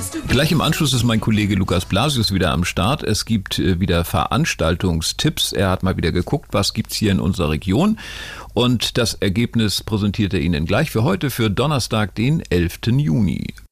Gleich im Anschluss ist mein Kollege Lukas Blasius wieder am Start. Es gibt wieder Veranstaltungstipps. Er hat mal wieder geguckt, was gibt's hier in unserer Region. Und das Ergebnis präsentiert er Ihnen gleich für heute, für Donnerstag, den 11. Juni.